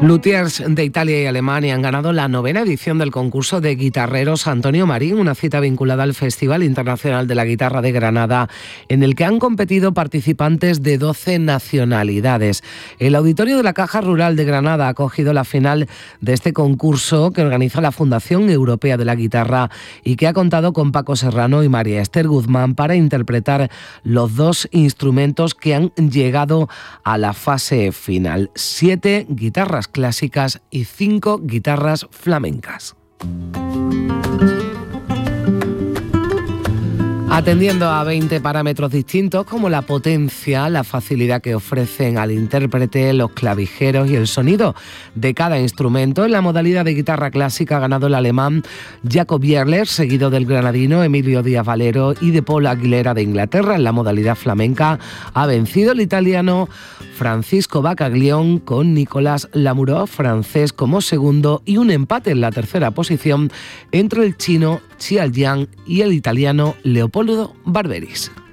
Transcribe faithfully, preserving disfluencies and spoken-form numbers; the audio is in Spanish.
Luthiers de Italia y Alemania han ganado la novena edición del concurso de guitarreros Antonio Marín, una cita vinculada al Festival Internacional de la Guitarra de Granada, en el que han competido participantes de doce nacionalidades. El Auditorio de la Caja Rural de Granada ha acogido la final de este concurso que organiza la Fundación Europea de la Guitarra y que ha contado con Paco Serrano y María Esther Guzmán para interpretar los dos instrumentos que han llegado a la fase final. Siete guitarras clásicas y cinco guitarras flamencas. Atendiendo a veinte parámetros distintos como la potencia, la facilidad que ofrecen al intérprete, los clavijeros y el sonido de cada instrumento. En la modalidad de guitarra clásica ha ganado el alemán Jacob Bierler, seguido del granadino Emilio Díaz Valero y de Paul Aguilera de Inglaterra. En la modalidad flamenca ha vencido el italiano Francisco Baccaglione con Nicolas Lamoureux, francés, como segundo, y un empate en la tercera posición entre el chino Xiao Jiang y el italiano Leopoldo Barberis.